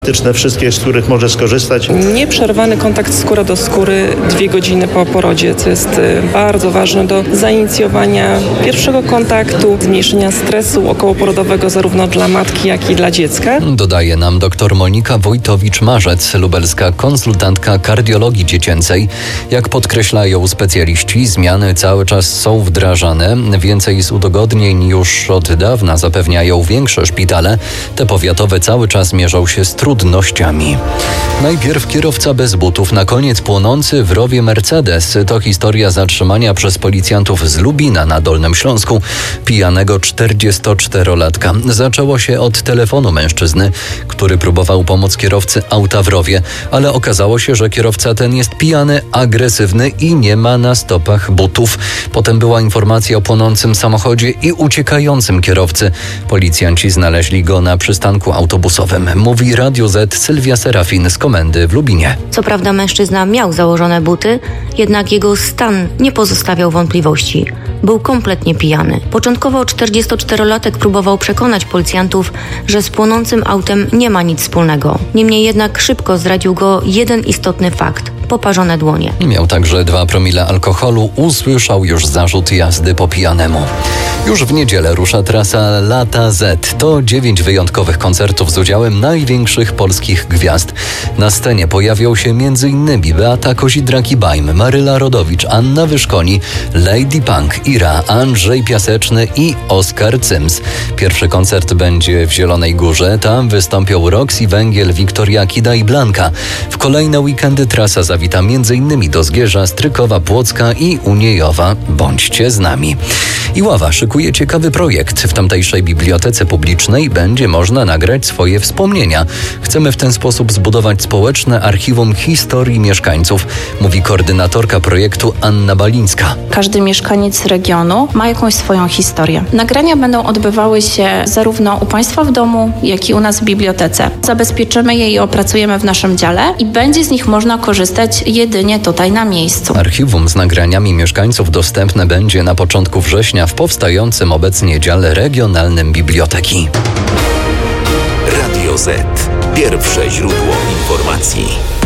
Wszystkie, z których może skorzystać. Nieprzerwany kontakt skóra do skóry 2 godziny po porodzie, co jest bardzo ważne do zainicjowania pierwszego kontaktu, zmniejszenia stresu okołoporodowego zarówno dla matki, jak i dla dziecka. Dodaje nam dr Monika Wojtowicz-Marzec, lubelska konsultantka kardiologii dziecięcej. Jak podkreślają specjaliści, zmiany cały czas są wdrażane. Więcej z udogodnień już od dawna zapewniają większe szpitale. Te powiatowe cały czas mierzą się z trudnościami. Najpierw kierowca bez butów, na koniec płonący w rowie Mercedes. To historia zatrzymania przez policjantów z Lubina na Dolnym Śląsku pijanego 44-latka. Zaczęło się od telefonu mężczyzny, który próbował pomóc kierowcy auta w rowie, ale okazało się, że kierowca ten jest pijany, agresywny i nie ma na stopach butów. Potem była informacja o płonącym samochodzie i uciekającym kierowcy. Policjanci znaleźli go na przystanku autobusowym. Mówi Radio Z Sylwia Serafin z komendy w Lubinie. Co prawda mężczyzna miał założone buty, jednak jego stan nie pozostawiał wątpliwości. Był kompletnie pijany. Początkowo 44-latek próbował przekonać policjantów, że z płonącym autem nie ma nic wspólnego. Niemniej jednak szybko zdradził go jeden istotny fakt. Poparzone dłonie. Miał także 2 promile alkoholu. Usłyszał już zarzut jazdy po pijanemu. Już w niedzielę rusza trasa Lata Z. To 9 wyjątkowych koncertów z udziałem największych polskich gwiazd. Na scenie pojawią się m.in. Beata Kozidrak-Bajm, Maryla Rodowicz, Anna Wyszkoni, Lady Punk, Ira, Andrzej Piaseczny i Oskar Cyms. Pierwszy koncert będzie w Zielonej Górze. Tam wystąpią Roxy Węgiel, Wiktoria Kida i Blanka. W kolejne weekendy trasa zawita m.in. do Zgierza, Strykowa, Płocka i Uniejowa. Bądźcie z nami. Iława szykuje ciekawy projekt. W tamtejszej bibliotece publicznej będzie można nagrać swoje wspomnienia. Chcemy w ten sposób zbudować społeczne archiwum historii mieszkańców, mówi koordynatorka projektu Anna Balińska. Każdy mieszkaniec regionu ma jakąś swoją historię. Nagrania będą odbywały się zarówno u Państwa w domu, jak i u nas w bibliotece. Zabezpieczymy je i opracujemy w naszym dziale i będzie z nich można korzystać jedynie tutaj na miejscu. Archiwum z nagraniami mieszkańców dostępne będzie na początku września w powstającym obecnie dziale regionalnym biblioteki. Radio Z. Pierwsze źródło informacji.